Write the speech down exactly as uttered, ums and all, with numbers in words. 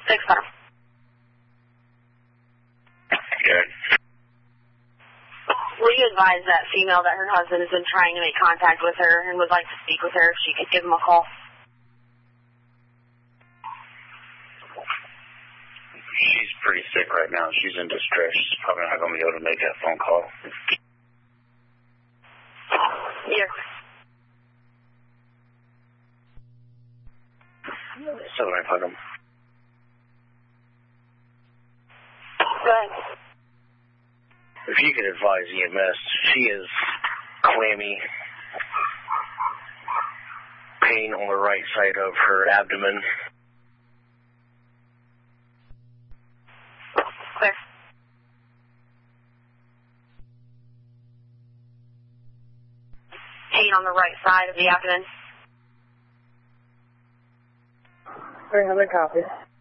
Six five. Good. Will you advise that female that her husband has been trying to make contact with her and would like to speak with her if she could give him a call? She's pretty sick right now. She's in distress. She's probably not going to be able to make that phone call. Yes. So I put him. Go ahead. If you could advise E M S, she is clammy, pain on the right side of her abdomen. Clear. Pain on the right side of the abdomen. Three hundred copy.